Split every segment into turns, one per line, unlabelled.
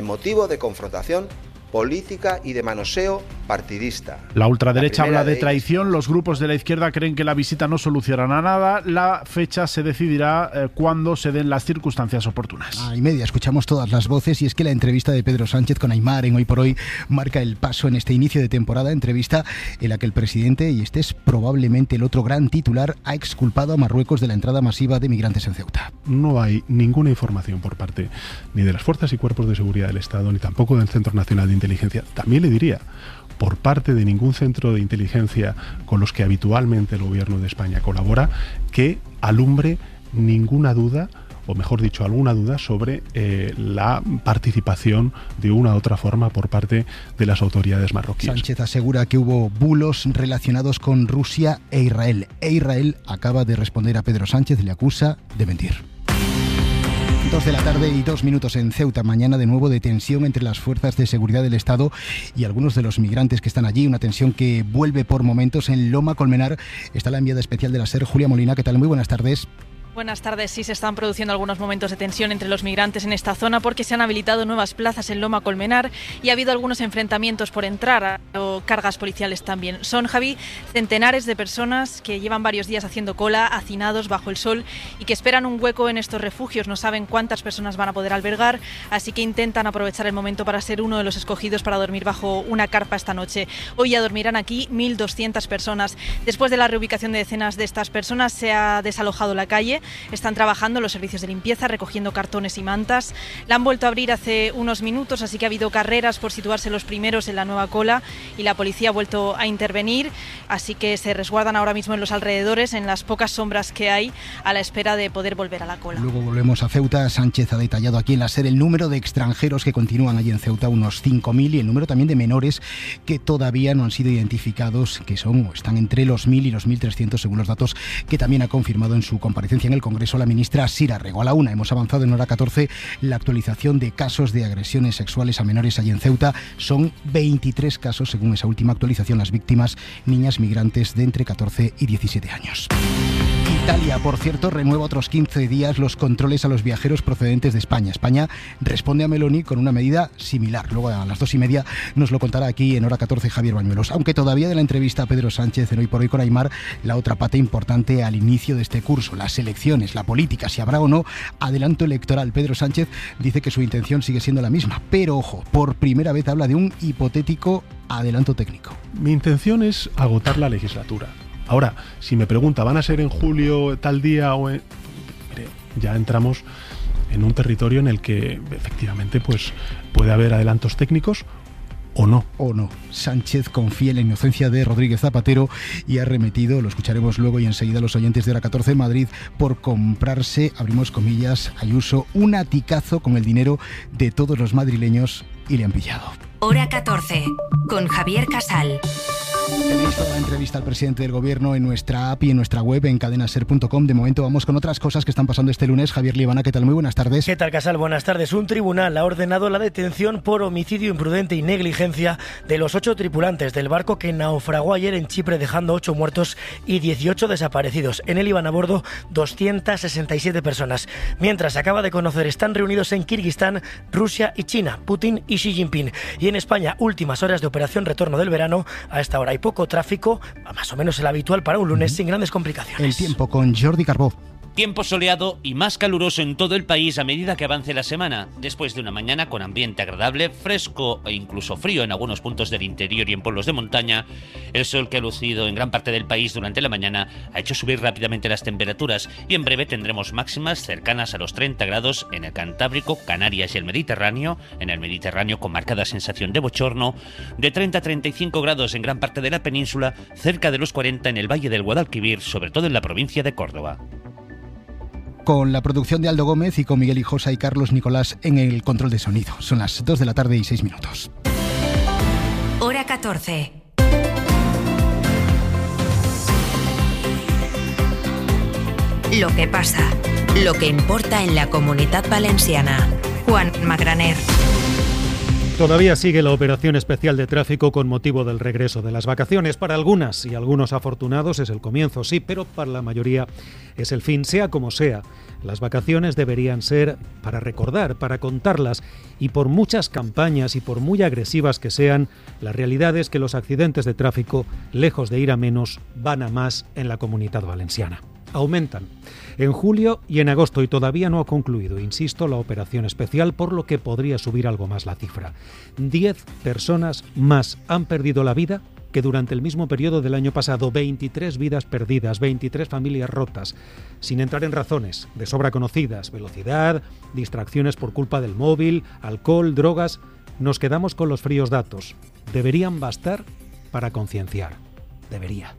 motivo de confrontación política y de manoseo partidista.
La ultraderecha habla de traición, los grupos de la izquierda creen que la visita no solucionará nada, la fecha se decidirá cuando se den las circunstancias oportunas.
Y media, escuchamos todas las voces y es que la entrevista de Pedro Sánchez con Aimar en Hoy por Hoy marca el paso en este inicio de temporada, entrevista en la que el presidente, y este es probablemente el otro gran titular, ha exculpado a Marruecos de la entrada masiva de migrantes en Ceuta.
No hay ninguna información por parte ni de las fuerzas y cuerpos de seguridad del Estado, ni tampoco del Centro Nacional de Inteligencia. También le diría, por parte de ningún centro de inteligencia con los que habitualmente el gobierno de España colabora, que alumbre ninguna duda, o mejor dicho, alguna duda sobre la participación de una u otra forma por parte de las autoridades marroquíes.
Sánchez asegura que hubo bulos relacionados con Rusia e Israel. E Israel acaba de responder a Pedro Sánchez, le acusa de mentir. 2 de la tarde y 2 minutos en Ceuta. Mañana de nuevo de tensión entre las fuerzas de seguridad del Estado y algunos de los migrantes que están allí. Una tensión que vuelve por momentos. En Loma Colmenar está la enviada especial de la SER, Julia Molina. ¿Qué tal? Muy buenas tardes.
Buenas tardes. Sí, se están produciendo algunos momentos de tensión entre los migrantes en esta zona porque se han habilitado nuevas plazas en Loma Colmenar y ha habido algunos enfrentamientos por entrar o cargas policiales también. Son, Javi, centenares de personas que llevan varios días haciendo cola, hacinados bajo el sol y que esperan un hueco en estos refugios. No saben cuántas personas van a poder albergar, así que intentan aprovechar el momento para ser uno de los escogidos para dormir bajo una carpa esta noche. Hoy ya dormirán aquí 1.200 personas. Después de la reubicación de decenas de estas personas se ha desalojado la calle. Están trabajando los servicios de limpieza, recogiendo cartones y mantas. La han vuelto a abrir hace unos minutos, así que ha habido carreras por situarse los primeros en la nueva cola y la policía ha vuelto a intervenir, así que se resguardan ahora mismo en los alrededores, en las pocas sombras que hay, a la espera de poder volver a la cola.
Luego volvemos a Ceuta. Sánchez ha detallado aquí en la SER el número de extranjeros que continúan allí en Ceuta, unos 5.000, y el número también de menores que todavía no han sido identificados, que son o están entre los 1.000 y los 1.300 según los datos que también ha confirmado en su comparecencia en el Congreso la ministra Sira Rego. A la 1 hemos avanzado en hora 14 la actualización de casos de agresiones sexuales a menores allí en Ceuta. Son 23 casos según esa última actualización. Las víctimas, niñas migrantes de entre 14 y 17 años. Italia, por cierto, renueva otros 15 días los controles a los viajeros procedentes de España. España responde a Meloni con una medida similar. Luego a las 2:30 nos lo contará aquí en hora 14 Javier Bañuelos. Aunque todavía de la entrevista a Pedro Sánchez en Hoy por Hoy con Aimar, la otra pata importante al inicio de este curso, las elecciones, la política, si habrá o no adelanto electoral. Pedro Sánchez dice que su intención sigue siendo la misma, pero ojo, por primera vez habla de un hipotético adelanto técnico.
Mi intención es agotar la legislatura. Ahora, si me pregunta, ¿van a ser en julio tal día o en...? Mire, ya entramos en un territorio en el que efectivamente pues puede haber adelantos técnicos o no.
O no. Sánchez confía en la inocencia de Rodríguez Zapatero y ha remetido, lo escucharemos luego y enseguida a los oyentes de hora 14 en Madrid, por comprarse, abrimos comillas, Ayuso, un aticazo con el dinero de todos los madrileños y le han pillado.
Hora 14, con Javier Casal.
Tenéis toda la entrevista al presidente del gobierno en nuestra app y en nuestra web en cadenaser.com. De momento vamos con otras cosas que están pasando este lunes. Javier Libana, ¿qué tal? Muy buenas tardes.
¿Qué tal, Casal? Buenas tardes. Un tribunal ha ordenado la detención por homicidio imprudente y negligencia de los 8 tripulantes del barco que naufragó ayer en Chipre, dejando 8 muertos y 18 desaparecidos. En él iban a bordo 267 personas. Mientras, acaba de conocer, están reunidos en Kirguistán, Rusia y China, Putin y Xi Jinping. Y en España, últimas horas de operación retorno del verano. A esta hora hay poco tráfico, más o menos el habitual para un lunes, sin grandes complicaciones.
El tiempo con Jordi Carbó.
Tiempo soleado y más caluroso en todo el país a medida que avance la semana, después de una mañana con ambiente agradable, fresco e incluso frío en algunos puntos del interior y en pueblos de montaña. El sol que ha lucido en gran parte del país durante la mañana ha hecho subir rápidamente las temperaturas y en breve tendremos máximas cercanas a los 30 grados en el Cantábrico, Canarias y el Mediterráneo. En el Mediterráneo con marcada sensación de bochorno, de 30 a 35 grados en gran parte de la península, cerca de los 40 en el Valle del Guadalquivir, sobre todo en la provincia de Córdoba.
Con la producción de Aldo Gómez y con Miguel Hijosa y Carlos Nicolás en el control de sonido. Son las 2 de la tarde y 6 minutos.
Hora 14. Lo que pasa, lo que importa en la Comunitat Valenciana. Juan Magraner.
Todavía sigue la operación especial de tráfico con motivo del regreso de las vacaciones. Para algunas y algunos afortunados es el comienzo, sí, pero para la mayoría es el fin. Sea como sea, las vacaciones deberían ser para recordar, para contarlas, y por muchas campañas y por muy agresivas que sean, la realidad es que los accidentes de tráfico, lejos de ir a menos, van a más en la Comunitat Valenciana. Aumentan en julio y en agosto y todavía no ha concluido, insisto, la operación especial, por lo que podría subir algo más la cifra. 10 personas más han perdido la vida que durante el mismo periodo del año pasado. 23 vidas perdidas, 23 familias rotas, sin entrar en razones de sobra conocidas: velocidad, distracciones por culpa del móvil, alcohol, drogas. Nos quedamos con los fríos datos. Deberían bastar para concienciar. Debería.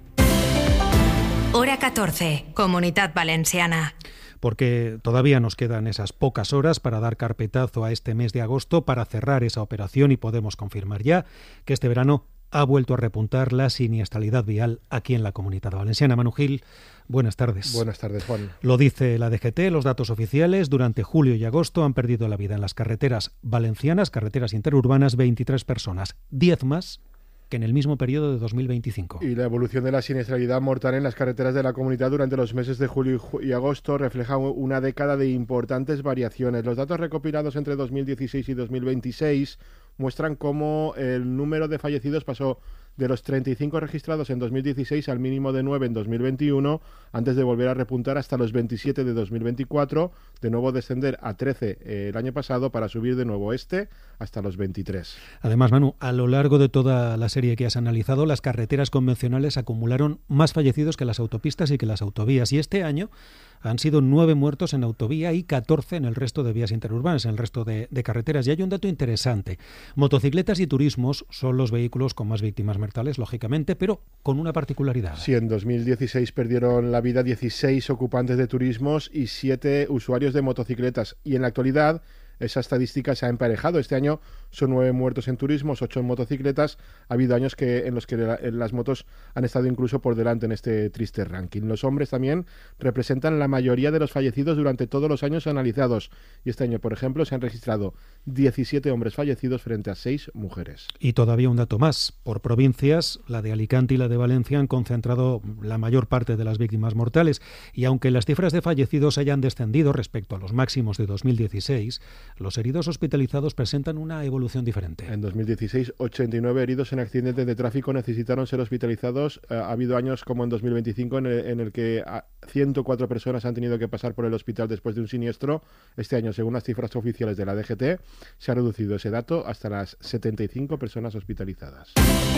Hora 14, Comunitat Valenciana.
Porque todavía nos quedan esas pocas horas para dar carpetazo a este mes de agosto, para cerrar esa operación, y podemos confirmar ya que este verano ha vuelto a repuntar la siniestralidad vial aquí en la Comunitat Valenciana. Manu Gil, buenas tardes.
Buenas tardes, Juan.
Lo dice la DGT, los datos oficiales: durante julio y agosto han perdido la vida en las carreteras valencianas, carreteras interurbanas, 23 personas, 10 más que en el mismo periodo de 2025.
Y la evolución de la siniestralidad mortal en las carreteras de la comunidad durante los meses de julio y agosto refleja una década de importantes variaciones. Los datos recopilados entre 2016 y 2026 muestran cómo el número de fallecidos pasó de los 35 registrados en 2016 al mínimo de 9 en 2021, antes de volver a repuntar hasta los 27 de 2024, de nuevo descender a 13 el año pasado, para subir de nuevo hasta los 23.
Además, Manu, a lo largo de toda la serie que has analizado, las carreteras convencionales acumularon más fallecidos que las autopistas y que las autovías, y este año han sido 9 muertos en autovía y 14 en el resto de vías interurbanas, en el resto de carreteras. Y hay un dato interesante: motocicletas y turismos son los vehículos con más víctimas mortales, lógicamente, pero con una particularidad.
Sí, en 2016 perdieron la vida 16 ocupantes de turismos y 7 usuarios de motocicletas, y en la actualidad esa estadística se ha emparejado. Este año son 9 muertos en turismos, 8 en motocicletas. Ha habido años en los que las motos han estado incluso por delante en este triste ranking. Los hombres también representan la mayoría de los fallecidos durante todos los años analizados. Y este año, por ejemplo, se han registrado 17 hombres fallecidos frente a 6 mujeres.
Y todavía un dato más: por provincias, la de Alicante y la de Valencia han concentrado la mayor parte de las víctimas mortales. Y aunque las cifras de fallecidos hayan descendido respecto a los máximos de 2016, los heridos hospitalizados presentan una evolución diferente.
En 2016, 89 heridos en accidentes de tráfico necesitaron ser hospitalizados. Ha habido años como en 2025 en el que 104 personas han tenido que pasar por el hospital después de un siniestro. Este año, según las cifras oficiales de la DGT, se ha reducido ese dato hasta las 75 personas hospitalizadas.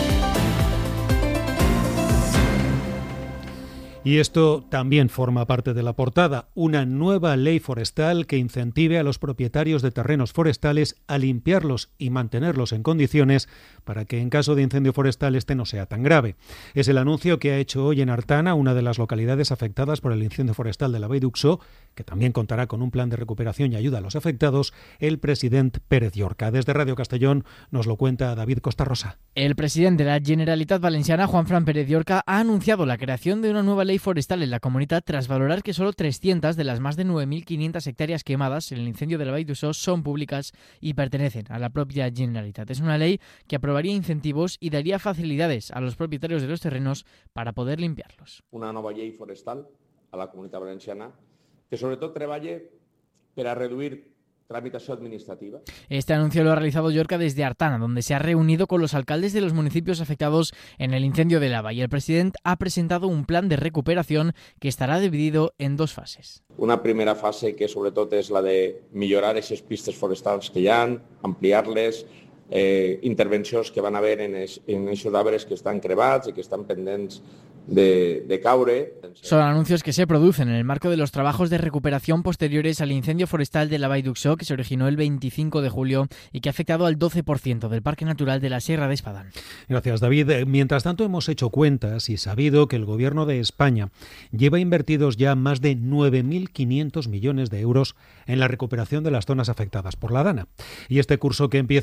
Y esto también forma parte de la portada: una nueva ley forestal que incentive a los propietarios de terrenos forestales a limpiarlos y mantenerlos en condiciones para que en caso de incendio forestal este no sea tan grave. Es el anuncio que ha hecho hoy en Artana, una de las localidades afectadas por el incendio forestal de la Vall d'Uixó, que también contará con un plan de recuperación y ayuda a los afectados, el presidente Pérez Llorca. Desde Radio Castellón nos lo cuenta David Costa Rosa.
El presidente de la Generalitat Valenciana, Juanfran Pérez Llorca, ha anunciado la creación de una nueva ley forestal en la comunidad tras valorar que solo 300 de las más de 9.500 hectáreas quemadas en el incendio de la Vall d'Uixó son públicas y pertenecen a la propia Generalitat. Es una ley que aprobaría incentivos y daría facilidades a los propietarios de los terrenos para poder limpiarlos.
Una nova llei forestal a la Comunitat Valenciana que sobretot treballe per a reduir tramitación administrativa.
Este anuncio lo ha realizado Llorca desde Artana, donde se ha reunido con los alcaldes de los municipios afectados en el incendio de Lava, y el presidente ha presentado un plan de recuperación que estará dividido en 2 fases.
Una primera fase que sobretot és la de millorar aquestes pistes forestals que hi ha, ampliar-les, intervencions que van haver en aquests arbres que estan cremats i que estan pendents de caure.
Son anuncios que se producen en el marco de los trabajos de recuperación posteriores al incendio forestal de la Vall d'Uixó, que se originó el 25 de julio y que ha afectado al 12% del Parque Natural de la Sierra de Espadán.
Gracias, David. Mientras tanto, hemos hecho cuentas y sabido que el Gobierno de España lleva invertidos ya más de 9.500 millones de euros en la recuperación de las zonas afectadas por la Dana. Y este curso que empieza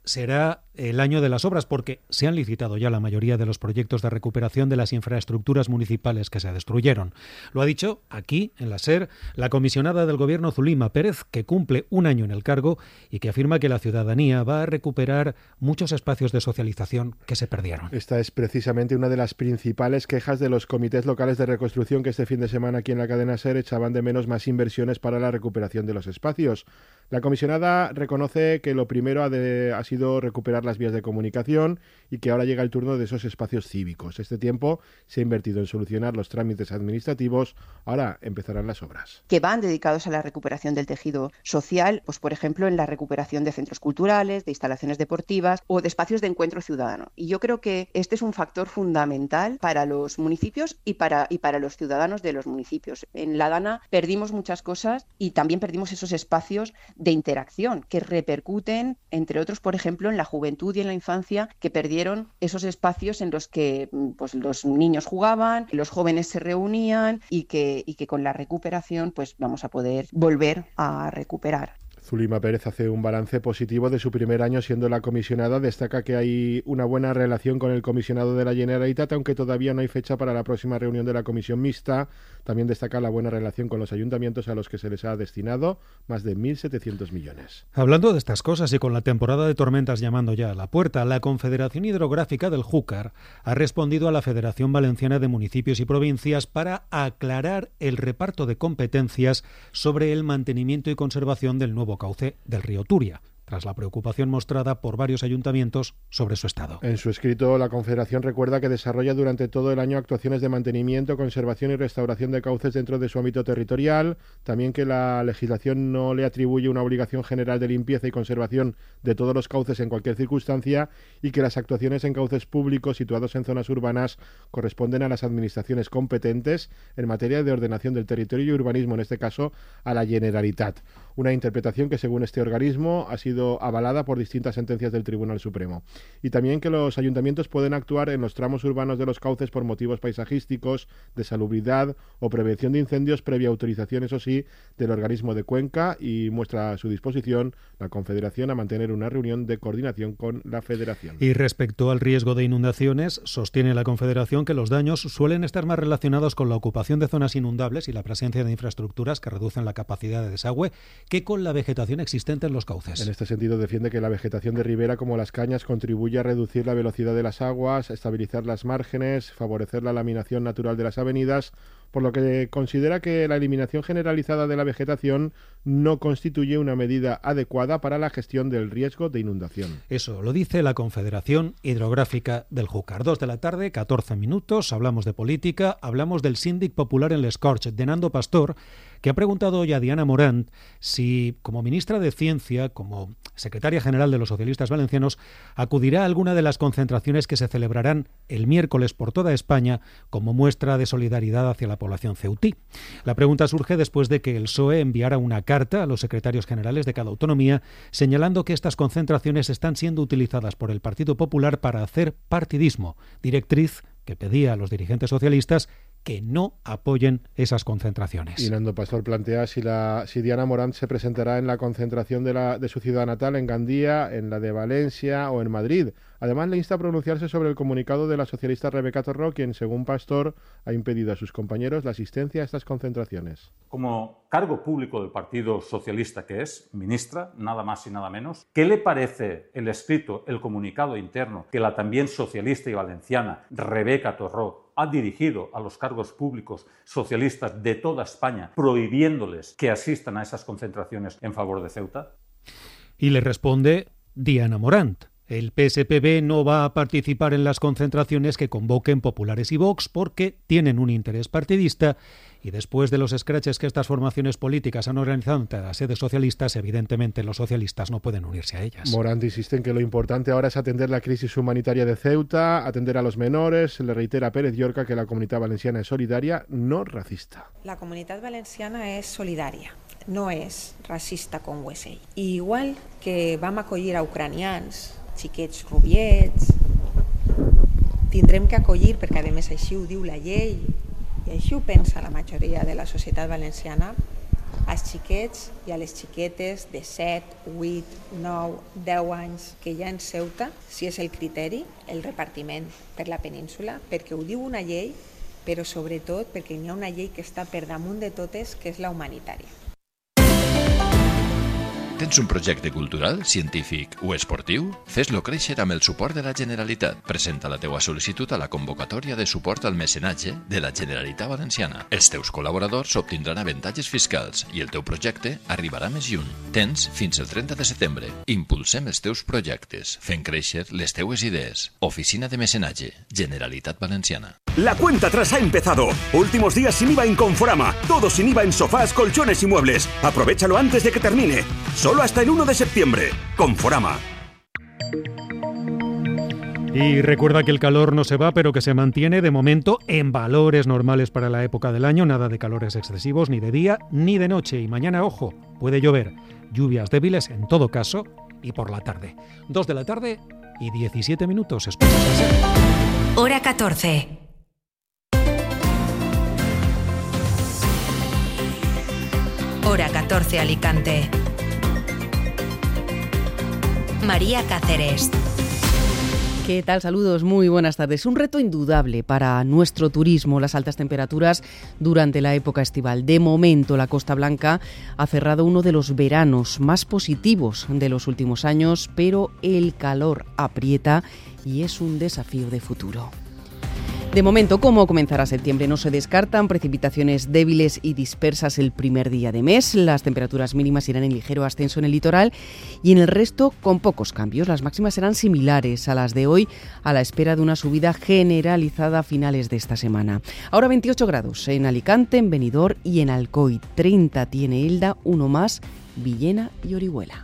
será el año de las obras, porque se han licitado ya la mayoría de los proyectos de recuperación de las infraestructuras municipales que se destruyeron. Lo ha dicho aquí, en la SER, la comisionada del Gobierno Zulima Pérez, que cumple un año en el cargo y que afirma que la ciudadanía va a recuperar muchos espacios de socialización que se perdieron.
Esta es precisamente una de las principales quejas de los comités locales de reconstrucción que este fin de semana aquí en la cadena SER echaban de menos más inversiones para la recuperación de los espacios. La comisionada reconoce que lo primero ha sido recuperar las vías de comunicación y que ahora llega el turno de esos espacios cívicos. Este tiempo se ha invertido en solucionar los trámites administrativos, ahora empezarán las obras.
Que van dedicados a la recuperación del tejido social, pues por ejemplo en la recuperación de centros culturales, de instalaciones deportivas o de espacios de encuentro ciudadano. Y yo creo que este es un factor fundamental para los municipios y para los ciudadanos de los municipios. En La Dana perdimos muchas cosas y también perdimos esos espacios de interacción que repercuten, entre otros, por ejemplo, en la juventud y en la infancia, que perdieron esos espacios en los que pues, los niños jugaban, los jóvenes se reunían y que con la recuperación pues vamos a poder volver a recuperar.
Zulima Pérez hace un balance positivo de su primer año siendo la comisionada. Destaca que hay una buena relación con el comisionado de la Generalitat, aunque todavía no hay fecha para la próxima reunión de la comisión mixta. También destaca la buena relación con los ayuntamientos a los que se les ha destinado más de 1.700 millones.
Hablando de estas cosas y con la temporada de tormentas llamando ya a la puerta, la Confederación Hidrográfica del Júcar ha respondido a la Federación Valenciana de Municipios y Provincias para aclarar el reparto de competencias sobre el mantenimiento y conservación del nuevo cauce del río Turia, tras la preocupación mostrada por varios ayuntamientos sobre su estado.
En su escrito, la Confederación recuerda que desarrolla durante todo el año actuaciones de mantenimiento, conservación y restauración de cauces dentro de su ámbito territorial, también que la legislación no le atribuye una obligación general de limpieza y conservación de todos los cauces en cualquier circunstancia y que las actuaciones en cauces públicos situados en zonas urbanas corresponden a las administraciones competentes en materia de ordenación del territorio y urbanismo, en este caso a la Generalitat. Una interpretación que, según este organismo, ha sido avalada por distintas sentencias del Tribunal Supremo. Y también que los ayuntamientos pueden actuar en los tramos urbanos de los cauces por motivos paisajísticos, de salubridad o prevención de incendios, previa autorización, eso sí, del organismo de Cuenca, y muestra a su disposición la Confederación a mantener una reunión de coordinación con la Federación.
Y respecto al riesgo de inundaciones, sostiene la Confederación que los daños suelen estar más relacionados con la ocupación de zonas inundables y la presencia de infraestructuras que reducen la capacidad de desagüe que con la vegetación existente en los cauces.
En este sentido, defiende que la vegetación de ribera, como las cañas, contribuye a reducir la velocidad de las aguas, estabilizar las márgenes, favorecer la laminación natural de las avenidas, por lo que considera que la eliminación generalizada de la vegetación no constituye una medida adecuada para la gestión del riesgo de inundación.
Eso lo dice la Confederación Hidrográfica del Júcar. 2 de la tarde, 14 minutos, hablamos de política, hablamos del síndic popular en Les Corts, de Nando Pastor, que ha preguntado hoy a Diana Morant si, como ministra de Ciencia, como secretaria general de los socialistas valencianos, acudirá a alguna de las concentraciones que se celebrarán el miércoles por toda España como muestra de solidaridad hacia la población ceutí. La pregunta surge después de que el PSOE enviara una carta a los secretarios generales de cada autonomía señalando que estas concentraciones están siendo utilizadas por el Partido Popular para hacer partidismo, directriz que pedía a los dirigentes socialistas que no apoyen esas concentraciones.
Y Nando Pastor plantea si Diana Morant se presentará en la concentración de su ciudad natal, en Gandía, en la de Valencia o en Madrid. Además, le insta a pronunciarse sobre el comunicado de la socialista Rebeca Torró, quien, según Pastor, ha impedido a sus compañeros la asistencia a estas concentraciones.
Como cargo público del Partido Socialista que es, ministra, nada más y nada menos, ¿qué le parece el escrito, el comunicado interno que la también socialista y valenciana Rebeca Torró ha dirigido a los cargos públicos socialistas de toda España, prohibiéndoles que asistan a esas concentraciones en favor de Ceuta?
Y le responde Diana Morant. El PSPB no va a participar en las concentraciones que convoquen Populares y Vox porque tienen un interés partidista y después de los escraches que estas formaciones políticas han organizado ante las sedes socialistas, evidentemente los socialistas no pueden unirse a ellas.
Morant insiste en que lo importante ahora es atender la crisis humanitaria de Ceuta, atender a los menores. Le reitera a Pérez Llorca que la Comunitat Valenciana es solidaria, no racista.
La Comunitat Valenciana és solidària, no és racista com USA. I igual que vam acollir a ucranians, xiquets rubiets, tindrem que acollir, perquè a més així ho diu la llei i així ho pensa la majoria de la societat valenciana, als xiquets i a les xiquetes de 7, 8, 9, 10 anys que hi ha en Ceuta, si és el criteri, el repartiment per la península, perquè ho diu una llei, però sobretot perquè hi ha una llei que està per damunt de totes, que és la humanitària.
Tens un projecte cultural, científic o esportiu? Fes-lo créixer amb el suport de la Generalitat. Presenta la teua sol·licitud a la convocatòria de suport al mecenatge de la Generalitat Valenciana. Els teus col·laboradors obtindran avantatges fiscals i el teu projecte arribarà més lluny. Tens fins el 30 de setembre. Impulsem els teus projectes, fent créixer les teues idees. Oficina de Mecenatge, Generalitat Valenciana.
La cuenta atrás ha empezado. Últimos días sin IVA en Conforama. Todo sin IVA en sofás, colchones y muebles. Aprovéchalo antes de que termine. Solo hasta el 1 de septiembre. Conforama.
Y recuerda que el calor no se va, pero que se mantiene de momento en valores normales para la época del año. Nada de calores excesivos ni de día ni de noche. Y mañana, ojo, puede llover. Lluvias débiles en todo caso y por la tarde. 2 de la tarde y 17 minutos. Escuchas a SER.
Hora 14. Hora 14 Alicante. María Cáceres.
¿Qué tal? Saludos, muy buenas tardes. Un reto indudable para nuestro turismo, las altas temperaturas durante la época estival. De momento, la Costa Blanca ha cerrado uno de los veranos más positivos de los últimos años, pero el calor aprieta y es un desafío de futuro. De momento, como comenzará septiembre, no se descartan precipitaciones débiles y dispersas el primer día de mes. Las temperaturas mínimas irán en ligero ascenso en el litoral y en el resto con pocos cambios. Las máximas serán similares a las de hoy, a la espera de una subida generalizada a finales de esta semana. Ahora 28 grados en Alicante, en Benidorm y en Alcoy. 30 tiene Elda, 1 más, Villena y Orihuela.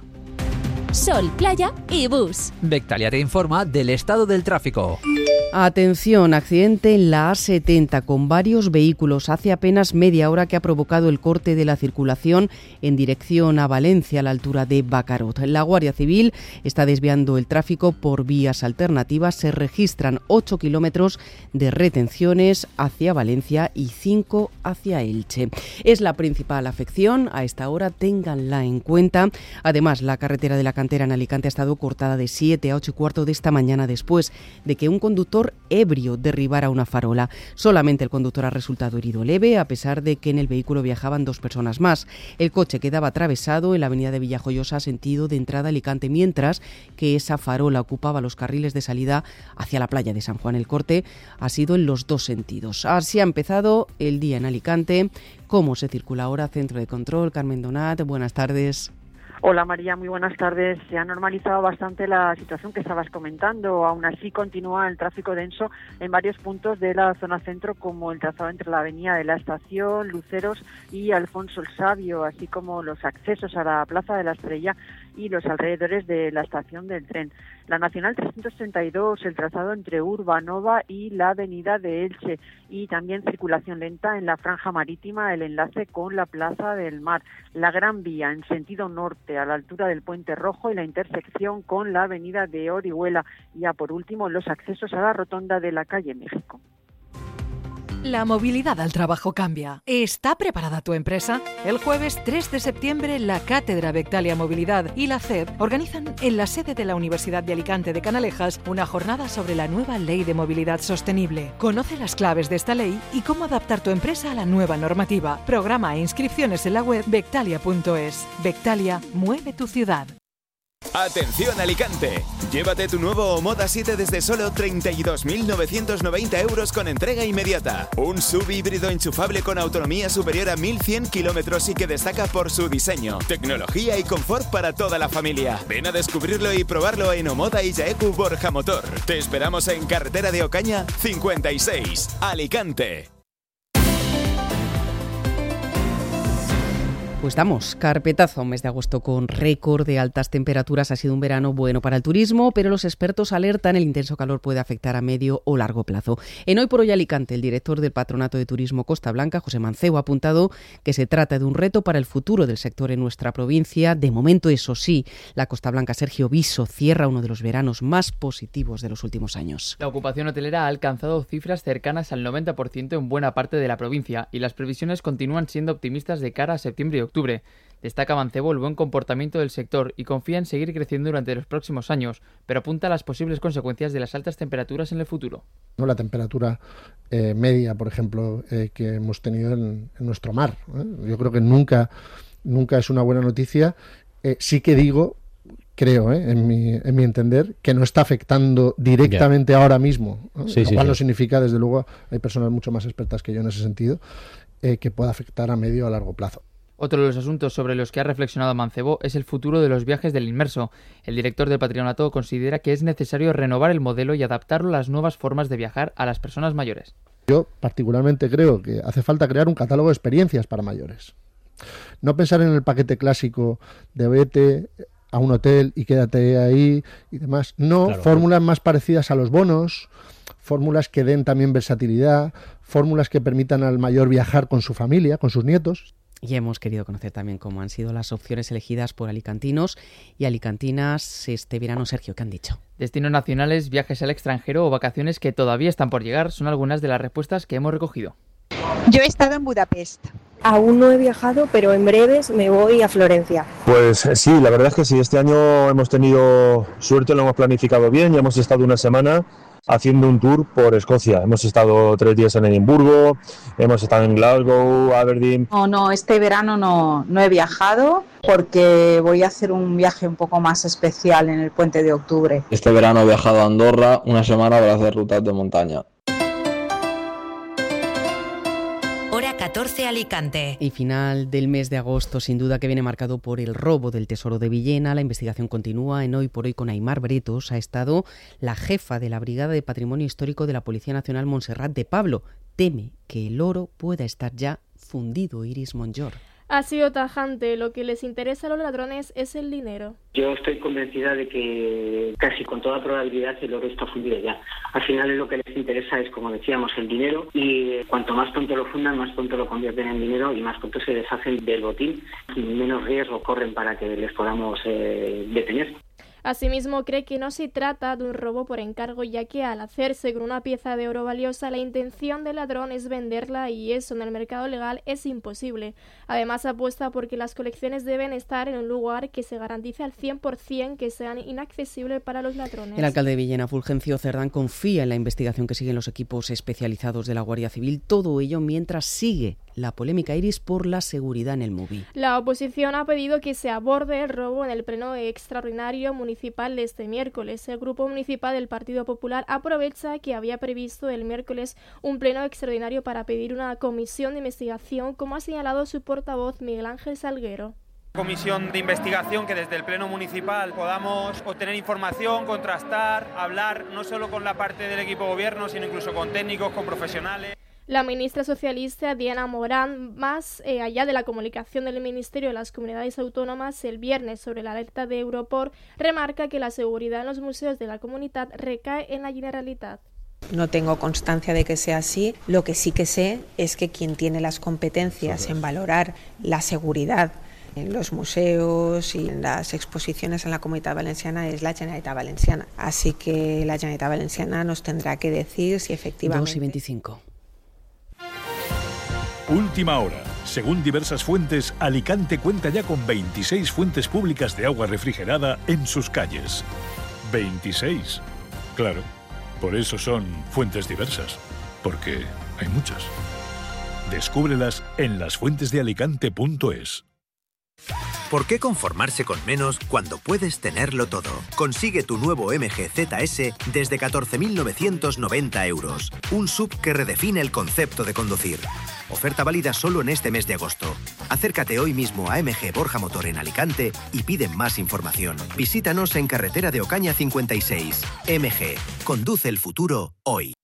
Sol, playa y bus. Vectalia te informa del estado del tráfico.
Atención, accidente en la A70 con varios vehículos. Hace apenas media hora que ha provocado el corte de la circulación en dirección a Valencia, a la altura de Bacarot. La Guardia Civil está desviando el tráfico por vías alternativas. Se registran 8 kilómetros de retenciones hacia Valencia y 5 hacia Elche. Es la principal afección. A esta hora, ténganla en cuenta. Además, la carretera de la Cantera en Alicante ha estado cortada de 7 a 8 y cuarto de esta mañana después de que un conductor ebrio derribara una farola. Solamente el conductor ha resultado herido leve, a pesar de que en el vehículo viajaban 2 personas más. El coche quedaba atravesado en la avenida de Villajoyosa, sentido de entrada a Alicante, mientras que esa farola ocupaba los carriles de salida hacia la playa de San Juan. El corte ha sido en los 2 sentidos. Así ha empezado el día en Alicante. ¿Cómo se circula ahora? Centro de Control, Carmen Donat, buenas tardes.
Hola María, muy buenas tardes. Se ha normalizado bastante la situación que estabas comentando. Aún así continúa el tráfico denso en varios puntos de la zona centro, como el trazado entre la avenida de la Estación, Luceros y Alfonso el Sabio, así como los accesos a la Plaza de la Estrella y los alrededores de la estación del tren. La Nacional 332, el trazado entre Urbanova y la avenida de Elche, y también circulación lenta en la franja marítima, el enlace con la Plaza del Mar. La Gran Vía en sentido norte, a la altura del Puente Rojo, y la intersección con la avenida de Orihuela. Y ya por último, los accesos a la rotonda de la calle México.
La movilidad al trabajo cambia. ¿Está preparada tu empresa? El jueves 3 de septiembre, la Cátedra Vectalia Movilidad y la CEB organizan en la sede de la Universidad de Alicante de Canalejas una jornada sobre la nueva Ley de Movilidad Sostenible. Conoce las claves de esta ley y cómo adaptar tu empresa a la nueva normativa. Programa e inscripciones en la web vectalia.es. Vectalia, mueve tu ciudad.
¡Atención Alicante! Llévate tu nuevo Omoda 7 desde solo 32.990 euros con entrega inmediata. Un SUV híbrido enchufable con autonomía superior a 1.100 kilómetros y que destaca por su diseño, tecnología y confort para toda la familia. Ven a descubrirlo y probarlo en Omoda Illaecu Borja Motor. Te esperamos en Carretera de Ocaña 56, Alicante.
Pues damos carpetazo a un mes de agosto con récord de altas temperaturas. Ha sido un verano bueno para el turismo, pero los expertos alertan el intenso calor puede afectar a medio o largo plazo. En Hoy por Hoy Alicante, el director del Patronato de Turismo Costa Blanca, José Mancebo, ha apuntado que se trata de un reto para el futuro del sector en nuestra provincia. De momento, eso sí, la Costa Blanca, Sergio Viso, cierra uno de los veranos más positivos de los últimos años.
La ocupación hotelera ha alcanzado cifras cercanas al 90% en buena parte de la provincia y las previsiones continúan siendo optimistas de cara a septiembre y octubre. octubre. Destaca Mancebo el buen comportamiento del sector y confía en seguir creciendo durante los próximos años, pero apunta a las posibles consecuencias de las altas temperaturas en el futuro.
La temperatura media, por ejemplo, que hemos tenido en nuestro mar. Yo creo que nunca es una buena noticia. Sí que digo, creo, en mi entender, que no está afectando directamente ahora mismo, ¿no? Lo cual no significa, desde luego, hay personas mucho más expertas que yo en ese sentido, que pueda afectar a medio o a largo plazo.
Otro de los asuntos sobre los que ha reflexionado Mancebo es el futuro de los viajes del inmerso. El director del Patronato considera que es necesario renovar el modelo y adaptarlo a las nuevas formas de viajar a las personas mayores.
Yo particularmente creo que hace falta crear un catálogo de experiencias para mayores. No pensar en el paquete clásico de vete a un hotel y quédate ahí y demás. No, claro, fórmulas más parecidas a los bonos, fórmulas que den también versatilidad, fórmulas que permitan al mayor viajar con su familia, con sus nietos.
Y hemos querido conocer también cómo han sido las opciones elegidas por alicantinos y alicantinas este verano. Sergio, ¿qué han dicho?
Destinos nacionales, viajes al extranjero o vacaciones que todavía están por llegar son algunas de las respuestas que hemos recogido.
Yo he estado en Budapest.
Aún no he viajado, pero en breves me voy a Florencia.
Pues sí, la verdad es que sí, este año hemos tenido suerte, lo hemos planificado bien y hemos estado una semana haciendo un tour por Escocia. Hemos estado 3 días en Edimburgo, hemos estado en Glasgow, Aberdeen.
No, este verano no he viajado porque voy a hacer un viaje un poco más especial en el puente de octubre.
Este verano he viajado a Andorra una semana para hacer rutas de montaña.
Hora 14 Alicante.
Y final del mes de agosto, sin duda que viene marcado por el robo del tesoro de Villena. La investigación continúa en Hoy por Hoy con Aimar Bretos. Ha estado la jefa de la Brigada de Patrimonio Histórico de la Policía Nacional, Montserrat de Pablo. Teme que el oro pueda estar ya fundido. Iris Monjor.
Ha sido tajante, lo que les interesa a los ladrones es el dinero.
Yo estoy convencida de que casi con toda probabilidad el oro está fundido ya. Al final lo que les interesa es, como decíamos, el dinero, y cuanto más pronto lo fundan, más pronto lo convierten en dinero y más pronto se deshacen del botín y menos riesgo corren para que les podamos detener.
Asimismo, cree que no se trata de un robo por encargo, ya que al hacerse con una pieza de oro valiosa, la intención del ladrón es venderla y eso en el mercado legal es imposible. Además, apuesta porque las colecciones deben estar en un lugar que se garantice al 100% que sean inaccesibles para los ladrones.
El alcalde de Villena, Fulgencio Cerdán, confía en la investigación que siguen los equipos especializados de la Guardia Civil. Todo ello mientras sigue la polémica, Iris, por la seguridad en el MUBI.
La oposición ha pedido que se aborde el robo en el pleno extraordinario municipal de este miércoles. El grupo municipal del Partido Popular aprovecha que había previsto el miércoles un pleno extraordinario para pedir una comisión de investigación, como ha señalado su portavoz Miguel Ángel Salguero.
Comisión de investigación que desde el pleno municipal podamos obtener información, contrastar, hablar no solo con la parte del equipo gobierno, sino incluso con técnicos, con profesionales.
La ministra socialista Diana Morán, más allá de la comunicación del Ministerio de las Comunidades Autónomas el viernes sobre la alerta de Europol, remarca que la seguridad en los museos de la comunidad recae en la Generalitat.
No tengo constancia de que sea así. Lo que sí que sé es que quien tiene las competencias en valorar la seguridad en los museos y en las exposiciones en la Comunidad Valenciana es la Generalitat Valenciana. Así que la Generalitat Valenciana nos tendrá que decir si efectivamente...
2:25.
Última hora. Según diversas fuentes, Alicante cuenta ya con 26 fuentes públicas de agua refrigerada en sus calles. 26. Claro, por eso son fuentes diversas, porque hay muchas. Descúbrelas en lasfuentesdealicante.es.
¿Por qué conformarse con menos cuando puedes tenerlo todo? Consigue tu nuevo MG ZS desde 14.990 euros. Un SUV que redefine el concepto de conducir. Oferta válida solo en este mes de agosto. Acércate hoy mismo a MG Borja Motor en Alicante y pide más información. Visítanos en Carretera de Ocaña 56. MG. Conduce el futuro hoy.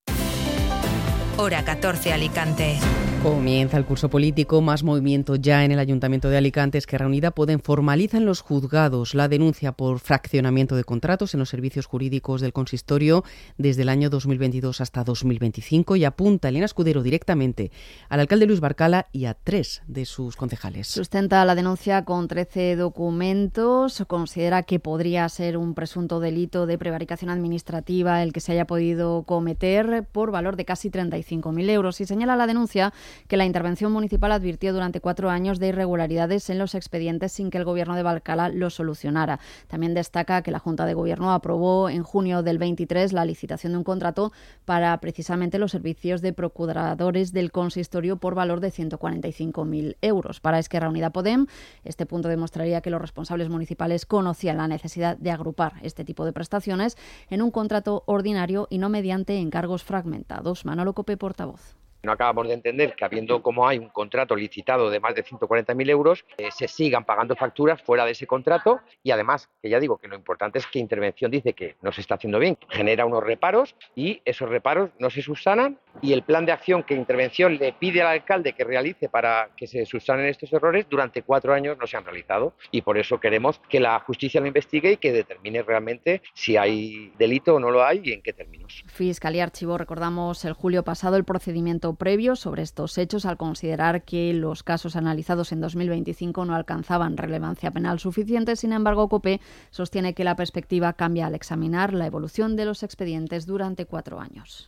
Hora 14 Alicante.
Comienza el curso político, más movimiento ya en el Ayuntamiento de Alicante. Esquerra Unida Podem formaliza en los juzgados la denuncia por fraccionamiento de contratos en los servicios jurídicos del consistorio desde el año 2022 hasta 2025 y apunta Elena Escudero directamente al alcalde Luis Barcala y a 3 de sus concejales.
Sustenta la denuncia con 13 documentos. Considera que podría ser un presunto delito de prevaricación administrativa el que se haya podido cometer por valor de casi 35.000 euros y señala la denuncia que la intervención municipal advirtió durante 4 años de irregularidades en los expedientes sin que el Gobierno de Alcalá lo solucionara. También destaca que la Junta de Gobierno aprobó en junio del 23 la licitación de un contrato para precisamente los servicios de procuradores del consistorio por valor de 145.000 euros. Para Esquerra Unida Podem, este punto demostraría que los responsables municipales conocían la necesidad de agrupar este tipo de prestaciones en un contrato ordinario y no mediante encargos fragmentados. Manolo Cope, portavoz.
No acabamos de entender que habiendo como hay un contrato licitado de más de 140.000 euros, se sigan pagando facturas fuera de ese contrato y además, que ya digo que lo importante es que Intervención dice que no se está haciendo bien, genera unos reparos y esos reparos no se subsanan y el plan de acción que Intervención le pide al alcalde que realice para que se subsanen estos errores durante 4 años no se han realizado y por eso queremos que la justicia lo investigue y que determine realmente si hay delito o no lo hay y en qué términos.
Fiscalía archivó, recordamos, el julio pasado el procedimiento previo sobre estos hechos al considerar que los casos analizados en 2025 no alcanzaban relevancia penal suficiente. Sin embargo, COPE sostiene que la perspectiva cambia al examinar la evolución de los expedientes durante 4 años.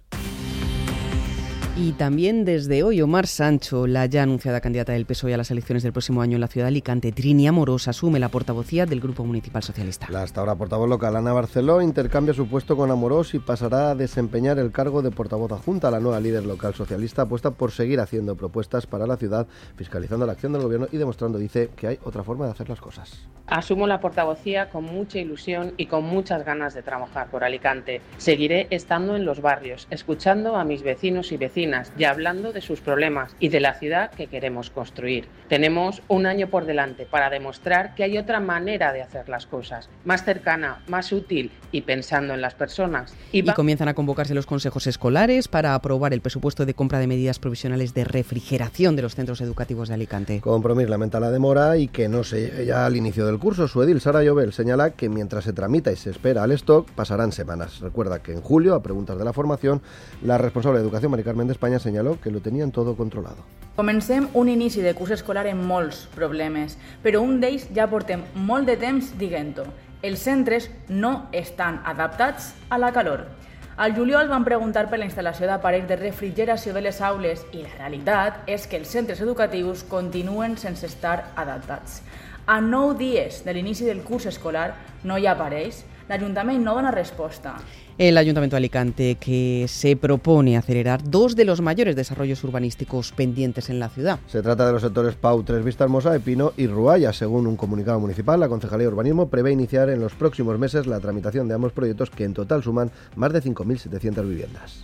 Y también desde hoy Omar Sancho, la ya anunciada candidata del PSOE a las elecciones del próximo año en la ciudad de Alicante, Trini Amorós, asume la portavocía del Grupo Municipal Socialista.
La hasta ahora portavoz local Ana Barceló intercambia su puesto con Amorós y pasará a desempeñar el cargo de portavoz adjunta. La nueva líder local socialista apuesta por seguir haciendo propuestas para la ciudad, fiscalizando la acción del gobierno y demostrando, dice, que hay otra forma de hacer las cosas.
Asumo la portavocía con mucha ilusión y con muchas ganas de trabajar por Alicante. Seguiré estando en los barrios, escuchando a mis vecinos y vecinas y hablando de sus problemas y de la ciudad que queremos construir. Tenemos un año por delante para demostrar que hay otra manera de hacer las cosas, más cercana, más útil y pensando en las personas.
Y comienzan a convocarse los consejos escolares para aprobar el presupuesto de compra de medidas provisionales de refrigeración de los centros educativos de Alicante.
Compromís lamenta la demora y que no se llegue ya al inicio del curso. Su edil, Sara Llobel, señala que mientras se tramita y se espera al stock, pasarán semanas. Recuerda que en julio, a preguntas de la formación, la responsable de Educación, Mari Carmen de España, señaló que lo tenían todo controlado.
Comencem un inici de curs escolar amb molts problemes, però un d'ells ja portem molt de temps dient-ho. Els centres no estan adaptats a la calor. Al juliol van preguntar per la instal·lació d'aparells de refrigeració de les aules i la realitat és que els centres educatius continuen sense estar adaptats. A 9 dies de l'inici del curs escolar no hi ha aparells, l'Ajuntament no dona resposta.
El Ayuntamiento de Alicante, que se propone acelerar 2 de los mayores desarrollos urbanísticos pendientes en la ciudad.
Se trata de los sectores Pau, Tres Vista Hermosa, Epino y Ruaya. Según un comunicado municipal, la Concejalía de Urbanismo prevé iniciar en los próximos meses la tramitación de ambos proyectos que en total suman más de 5.700 viviendas.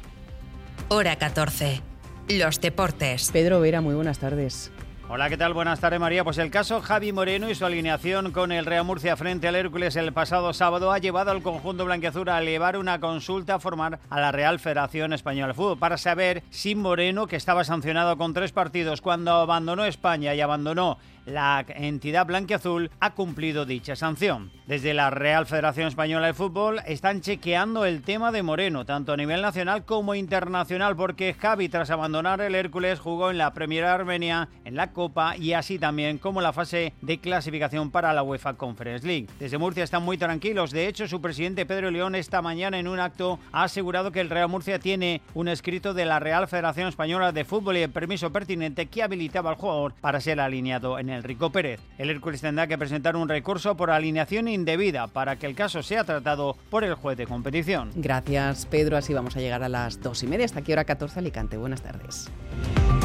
Hora 14. Los deportes.
Pedro Vera, muy buenas tardes.
Hola, ¿qué tal? Buenas tardes, María. Pues el caso Javi Moreno y su alineación con el Real Murcia frente al Hércules el pasado sábado ha llevado al conjunto blanquiazul a elevar una consulta formal a la Real Federación Española de Fútbol para saber si Moreno, que estaba sancionado con 3 partidos cuando abandonó España y abandonó la entidad blanquiazul, ha cumplido dicha sanción. Desde la Real Federación Española de Fútbol están chequeando el tema de Moreno, tanto a nivel nacional como internacional, porque Javi, tras abandonar el Hércules, jugó en la Premier Armenia, en la Copa y así también como la fase de clasificación para la UEFA Conference League. Desde Murcia están muy tranquilos. De hecho, su presidente Pedro León esta mañana en un acto ha asegurado que el Real Murcia tiene un escrito de la Real Federación Española de Fútbol y el permiso pertinente que habilitaba al jugador para ser alineado en el Rico Pérez. El Hércules tendrá que presentar un recurso por alineación indebida para que el caso sea tratado por el juez de competición.
Gracias, Pedro. Así vamos a llegar a las 2:30. Hasta aquí hora 14 Alicante. Buenas tardes.